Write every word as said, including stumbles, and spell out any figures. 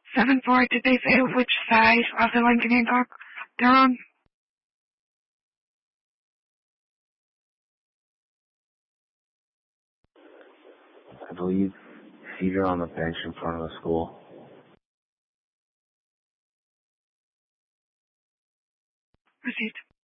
seven four, did they say which side of the Lincoln Hancock they're on? I believe seated on the bench in front of the school. Proceed.